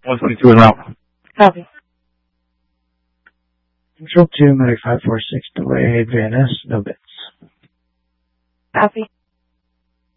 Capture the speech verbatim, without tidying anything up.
one twenty-two en route. Copy. Control two, Medic five four six, delayed, V N S, no bits. Copy.